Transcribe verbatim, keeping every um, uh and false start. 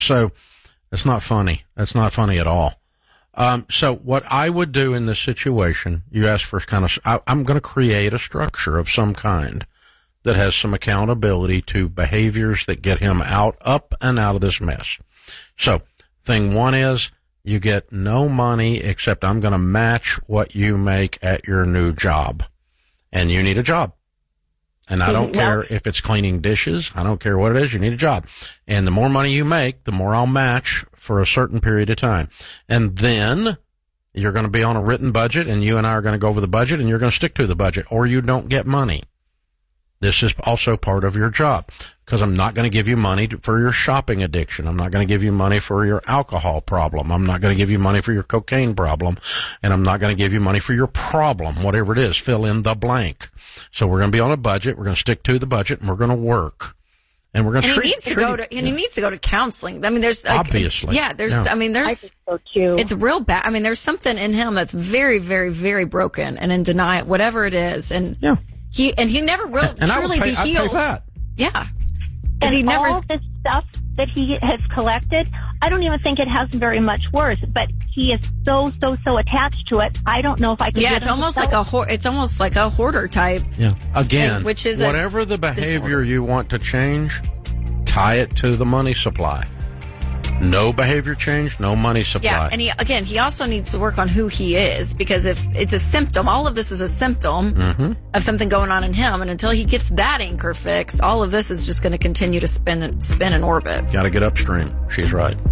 So it's not funny. That's not funny at all. Um, so what I would do in this situation, you asked for kind of, I, I'm going to create a structure of some kind that has some accountability to behaviors that get him out, up and out of this mess. So thing one is you get no money except I'm going to match what you make at your new job. And you need a job. And I don't care if it's cleaning dishes. I don't care what it is. You need a job. And the more money you make, the more I'll match for a certain period of time. And then you're going to be on a written budget, and you and I are going to go over the budget, and you're going to stick to the budget, or you don't get money. This is also part of your job, because I'm not going to give you money to, for your shopping addiction. I'm not going to give you money for your alcohol problem. I'm not going to give you money for your cocaine problem. And I'm not going to give you money for your problem, whatever it is. Fill in the blank. So we're going to be on a budget. We're going to stick to the budget, and we're going to work. And we're going to and treat, he needs to treat, go to, and yeah. he needs to go to counseling. I mean, there's like, obviously, yeah, there's, yeah. I mean, there's, I think so too. It's real bad. I mean, there's something in him that's very, very, very broken and in denial, whatever it is. And yeah. he, and he never will and truly I would pay, be I'd healed. pay that. Yeah. And he never, all this stuff that he has collected, I don't even think it has very much worth, but he is so, so, so attached to it. I don't know if I can yeah, get it's him almost to like sell a, hor- it's almost like a hoarder type. Yeah. Again, which is whatever the behavior disorder. You want to change, tie it to the money supply. No behavior change, no money supply. Yeah, and he, again, he also needs to work on who he is, because if it's a symptom, all of this is a symptom mm-hmm. of something going on in him, and until he gets that anchor fixed, all of this is just going to continue to spin and spin in orbit. Got to get upstream. She's right.